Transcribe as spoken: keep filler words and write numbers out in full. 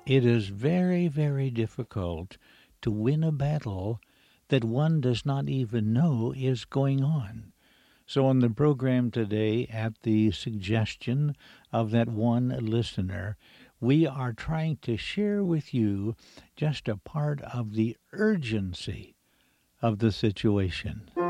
It is very, very difficult to win a battle that one does not even know is going on. So on the program today, at the suggestion of that one listener, we are trying to share with you just a part of the urgency of the situation.